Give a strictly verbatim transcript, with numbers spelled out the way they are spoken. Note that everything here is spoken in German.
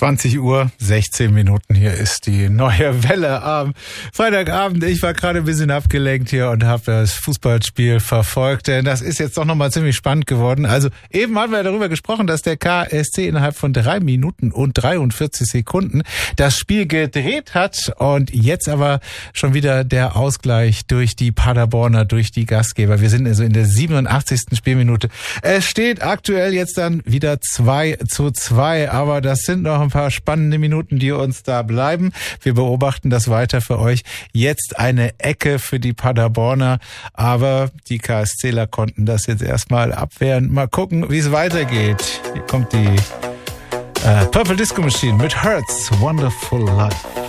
zwanzig Uhr, sechzehn Minuten. Hier ist die neue Welle am Freitagabend. Ich war gerade ein bisschen abgelenkt hier und habe das Fußballspiel verfolgt, denn das ist jetzt doch nochmal ziemlich spannend geworden. Also eben haben wir darüber gesprochen, dass der K S C innerhalb von drei Minuten und dreiundvierzig Sekunden das Spiel gedreht hat und jetzt aber schon wieder der Ausgleich durch die Paderborner, durch die Gastgeber. Wir sind also in der siebenundachtzigsten Spielminute. Es steht aktuell jetzt dann wieder zwei zu zwei, aber das sind noch ein paar spannende Minuten, die uns da bleiben. Wir beobachten das weiter für euch. Jetzt eine Ecke für die Paderborner, aber die KSCler konnten das jetzt erstmal abwehren. Mal gucken, wie es weitergeht. Hier kommt die äh, Purple Disco Machine mit Hurts Wonderful Life.